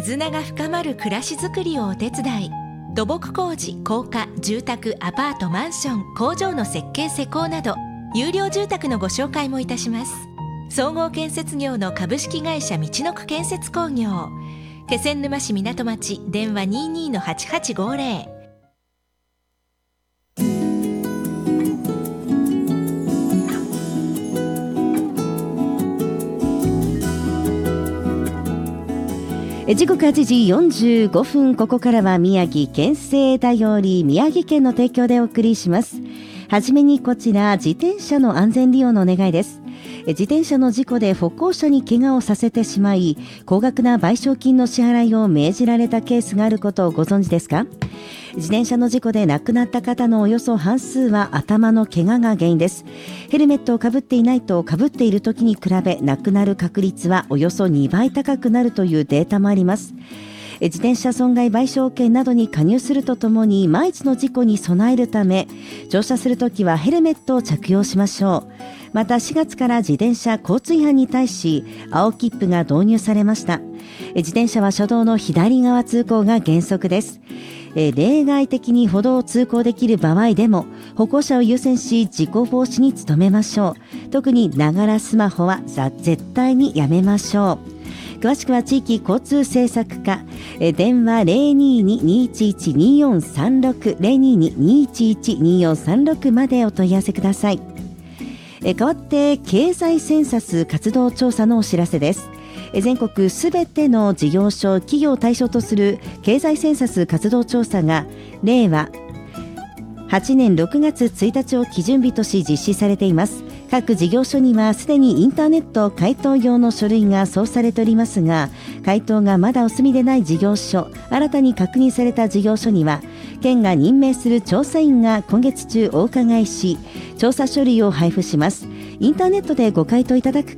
絆が深まる暮らしづくりをお手伝い。土木工事、高架、住宅、アパート、マンション、工場の設計施工など有料住宅のご紹介もいたします。総合建設業の株式会社みちのく建設工業、気仙沼市港町、電話 22-8850。 時刻8時45分、ここからは宮城県政だより宮城県の提供でお送りします。はじめにこちら、自転車の安全利用のお願いです。自転車の事故で歩行者に怪我をさせてしまい、高額な賠償金の支払いを命じられたケースがあることをご存知ですか？自転車の事故で亡くなった方のおよそ半数は頭の怪我が原因です。ヘルメットをかぶっていないとかぶっている時に比べ亡くなる確率はおよそ2倍高くなるというデータもあります。自転車損害賠償保険などに加入するとともに万一の事故に備えるため、乗車するときはヘルメットを着用しましょう。また4月から自転車交通違反に対し青切符が導入されました。自転車は車道の左側通行が原則です。例外的に歩道を通行できる場合でも歩行者を優先し事故防止に努めましょう。特にながらスマホは絶対にやめましょう。詳しくは地域交通政策課、電話 022-211-2436 022-211-2436 までお問い合わせください。代わって経済センサス活動調査のお知らせです。全国すべての事業所企業を対象とする経済センサス活動調査が令和8年6月1日を基準日とし実施されています。各事業所にはすでにインターネット回答用の書類が送されておりますが、回答がまだお済みでない事業所、新たに確認された事業所には県が任命する調査員が今月中お伺いし調査書類を配布します。インターネットでご回答いただく